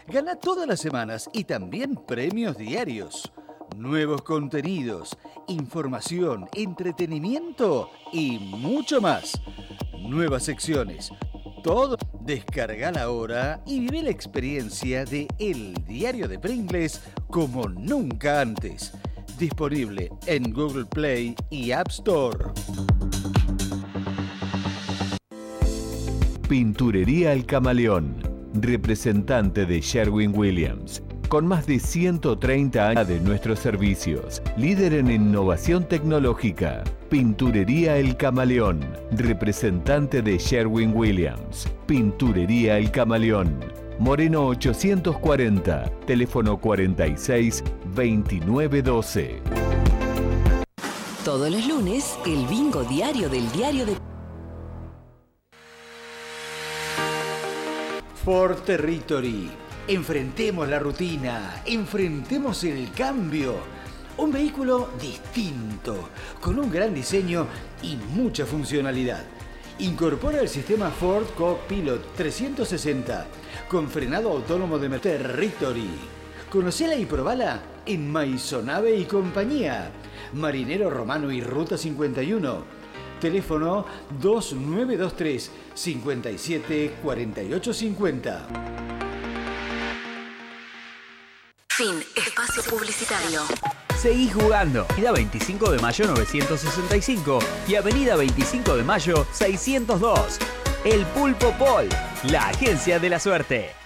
Gana todas las semanas y también premios diarios. Nuevos contenidos, información, entretenimiento y mucho más. Nuevas secciones. Todo. Descarga ahora y vive la experiencia de El Diario de Pringles como nunca antes. Disponible en Google Play y App Store. Pinturería El Camaleón, representante de Sherwin-Williams. Con más de 130 años de nuestros servicios, líder en innovación tecnológica. Pinturería El Camaleón, representante de Sherwin-Williams. Pinturería El Camaleón, Moreno 840, teléfono 46 29 12. Todos los lunes, el bingo diario del Diario de... Ford Territory. Enfrentemos la rutina, enfrentemos el cambio. Un vehículo distinto, con un gran diseño y mucha funcionalidad. Incorpora el sistema Ford Co-Pilot 360 con frenado autónomo de Territory. Conocela y probala en Maisonave y compañía, Marinero Romano y Ruta 51. Teléfono 2923 57 48 50. Fin. Espacio publicitario. Seguí jugando. Avenida 25 de Mayo 965 y Avenida 25 de Mayo 602. El Pulpo Pol, la agencia de la suerte.